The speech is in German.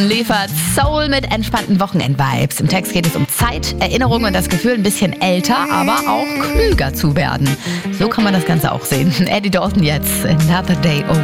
Liefert Soul mit entspannten Wochenend-Vibes. Im Text geht es um Zeit, Erinnerung und das Gefühl, ein bisschen älter, aber auch klüger zu werden. So kann man das Ganze auch sehen. Eddie Dalton jetzt, Another Day Old.